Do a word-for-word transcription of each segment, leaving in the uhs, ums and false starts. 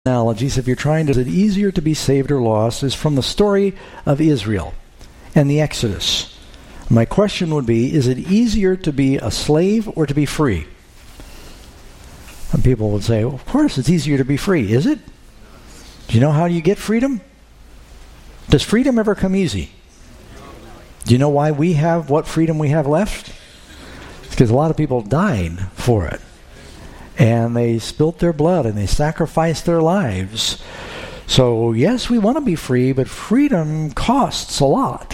analogies, if you're trying to, is it easier to be saved or lost, is from the story of Israel and the Exodus. My question would be, is it easier to be a slave or to be free? And people would say, well, of course it's easier to be free. Is it? Do you know how you get freedom? Does freedom ever come easy? Do you know why we have what freedom we have left? It's because a lot of people died for it. And they spilt their blood and they sacrificed their lives. So yes, we want to be free, but freedom costs a lot.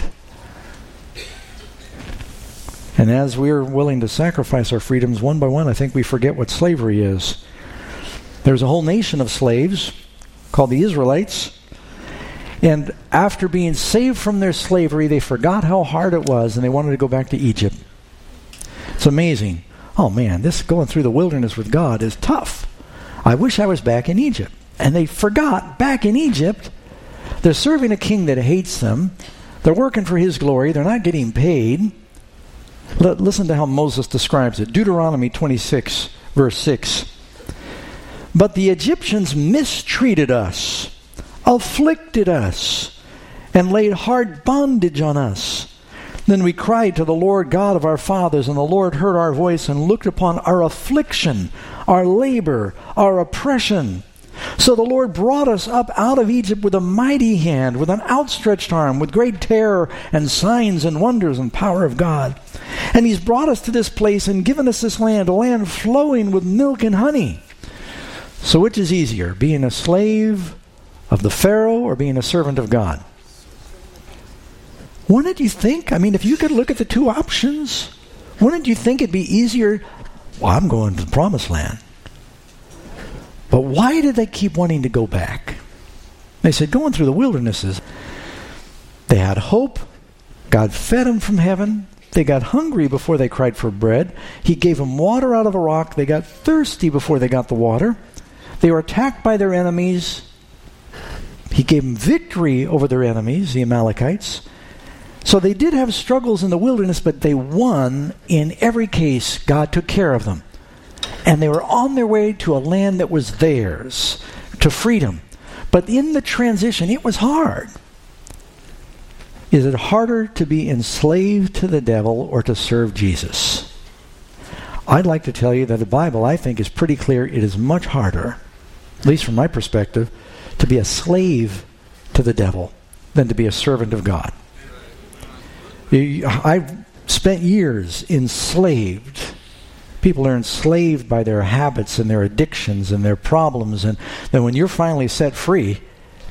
And as we're willing to sacrifice our freedoms one by one, I think we forget what slavery is. There's a whole nation of slaves called the Israelites. And after being saved from their slavery, they forgot how hard it was and they wanted to go back to Egypt. It's amazing. Oh man, this going through the wilderness with God is tough. I wish I was back in Egypt. And they forgot, back in Egypt, they're serving a king that hates them. They're working for his glory. They're not getting paid. L- listen to how Moses describes it. Deuteronomy twenty-six, verse six. But the Egyptians mistreated us, afflicted us, and laid hard bondage on us. Then we cried to the Lord God of our fathers, and the Lord heard our voice and looked upon our affliction, our labor, our oppression. So the Lord brought us up out of Egypt with a mighty hand, with an outstretched arm, with great terror and signs and wonders and power of God. And he's brought us to this place and given us this land, a land flowing with milk and honey. So which is easier, being a slave of the Pharaoh or being a servant of God? Wouldn't you think, I mean, if you could look at the two options, wouldn't you think it'd be easier? Well, I'm going to the promised land. But why did they keep wanting to go back? They said, going through the wildernesses, they had hope. God fed them from heaven. They got hungry before they cried for bread. He gave them water out of the rock. They got thirsty before they got the water. They were attacked by their enemies. He gave them victory over their enemies, the Amalekites. So they did have struggles in the wilderness, but they won in every case. God took care of them. And they were on their way to a land that was theirs, to freedom. But in the transition, it was hard. Is it harder to be enslaved to the devil or to serve Jesus? I'd like to tell you that the Bible, I think, is pretty clear. It is much harder, at least from my perspective, to be a slave to the devil than to be a servant of God. I've spent years enslaved. People are enslaved by their habits and their addictions and their problems. And then when you're finally set free,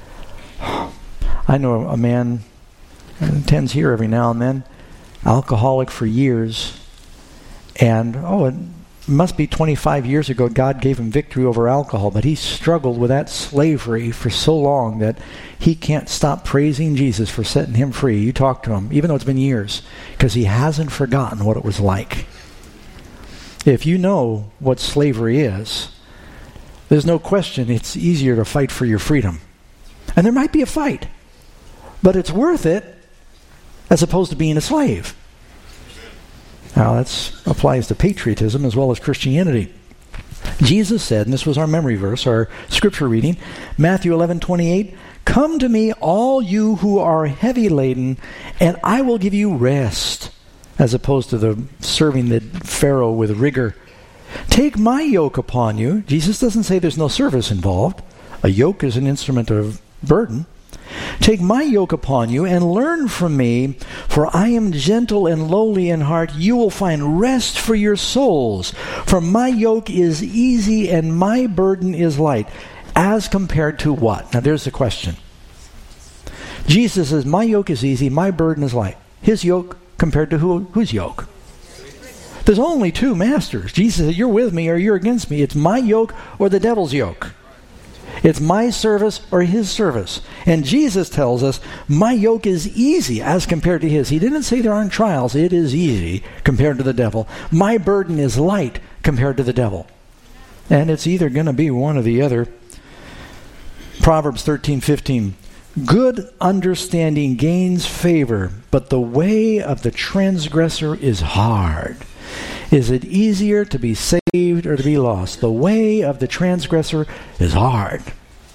I know a man attends here every now and then, alcoholic for years. And, oh, it must be twenty-five years ago God gave him victory over alcohol. But he struggled with that slavery for so long that he can't stop praising Jesus for setting him free. You talk to him, even though it's been years, because he hasn't forgotten what it was like. If you know what slavery is, there's no question it's easier to fight for your freedom. And there might be a fight, but it's worth it as opposed to being a slave. Now that applies to patriotism as well as Christianity. Jesus said, and this was our memory verse, our scripture reading, Matthew eleven twenty-eight, "Come to me, all you who are heavy laden, and I will give you rest," as opposed to the serving the Pharaoh with rigor. "Take my yoke upon you." Jesus doesn't say there's no service involved. A yoke is an instrument of burden. "Take my yoke upon you and learn from me, for I am gentle and lowly in heart. You will find rest for your souls. For my yoke is easy and my burden is light." As compared to what? Now there's the question. Jesus says, my yoke is easy, my burden is light. His yoke compared to who? Whose yoke? There's only two masters. Jesus said, you're with me or you're against me. It's my yoke or the devil's yoke. It's my service or his service. And Jesus tells us, my yoke is easy as compared to his. He didn't say there aren't trials. It is easy compared to the devil. My burden is light compared to the devil. And it's either going to be one or the other. Proverbs thirteen fifteen. "Good understanding gains favor, but the way of the transgressor is hard." Is it easier to be saved or to be lost? The way of the transgressor is hard.